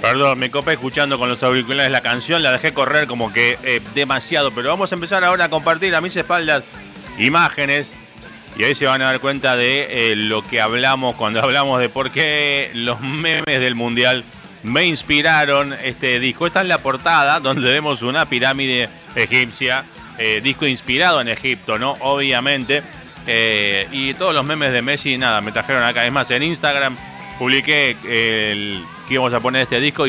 Perdón, me copé escuchando con los auriculares la canción, la dejé correr como que demasiado, pero vamos a empezar ahora a compartir a mis espaldas imágenes y ahí se van a dar cuenta de lo que hablamos cuando hablamos de por qué los memes del Mundial me inspiraron este disco. Esta es la portada donde vemos una pirámide egipcia, disco inspirado en Egipto, ¿no? Obviamente. Y todos los memes de Messi, nada, me trajeron acá. Es más, en Instagram publiqué que íbamos a poner este disco.